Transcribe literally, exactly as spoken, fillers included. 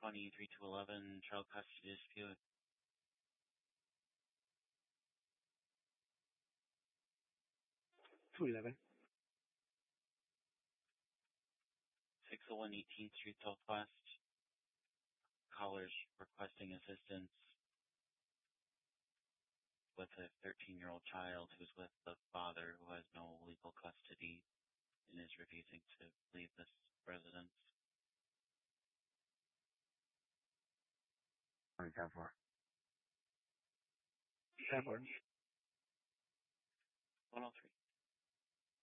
twenty-three to eleven, child custody dispute. two eleven. six oh one eighteenth Street Southwest. Callers requesting assistance with a thirteen-year-old child who's with the father who has no legal custody and is refusing to leave this residence. ten four. ten four. one oh three.